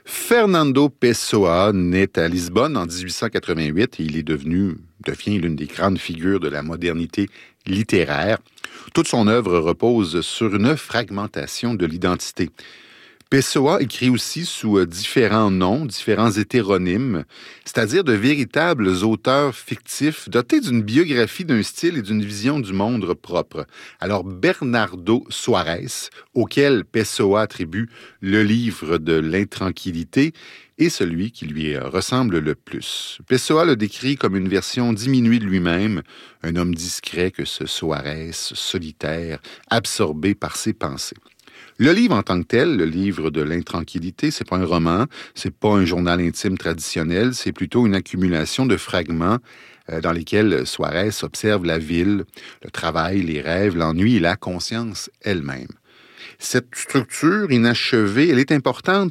Fernando Pessoa naît à Lisbonne en 1888 et il devient l'une des grandes figures de la modernité littéraire. Toute son œuvre repose sur une fragmentation de l'identité. Pessoa écrit aussi sous différents noms, différents hétéronymes, c'est-à-dire de véritables auteurs fictifs dotés d'une biographie, d'un style et d'une vision du monde propre. Alors Bernardo Soares, auquel Pessoa attribue le livre de l'intranquillité, est celui qui lui ressemble le plus. Pessoa le décrit comme une version diminuée de lui-même, un homme discret que ce Soares, solitaire, absorbé par ses pensées. Le livre en tant que tel, le livre de l'intranquillité, c'est pas un roman, c'est pas un journal intime traditionnel, c'est plutôt une accumulation de fragments dans lesquels Soares observe la ville, le travail, les rêves, l'ennui et la conscience elle-même. Cette structure inachevée, elle est importante